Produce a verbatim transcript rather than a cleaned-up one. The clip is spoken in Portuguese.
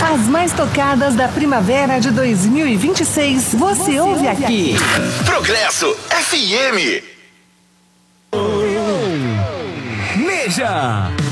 As mais tocadas da primavera de dois mil e vinte e seis, você, você ouve aqui. Progresso F M. Meja.